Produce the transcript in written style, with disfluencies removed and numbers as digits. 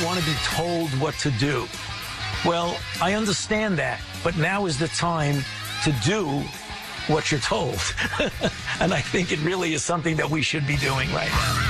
want to be told what to do. Well, I understand that, but now is the time to do what you're told. And I think it really is something that we should be doing right now.